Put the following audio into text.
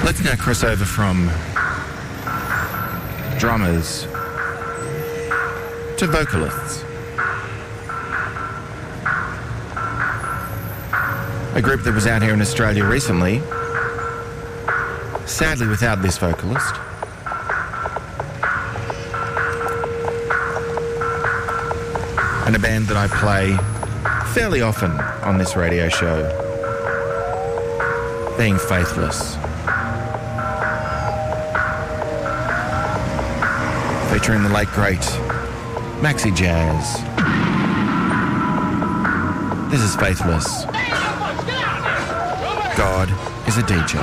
Let's now cross over from drummers to vocalists. A group that was out here in Australia recently, sadly without this vocalist. And a band that I play fairly often on this radio show, being Faithless. Featuring the late great Maxi Jazz. This is Faithless. God is a DJ.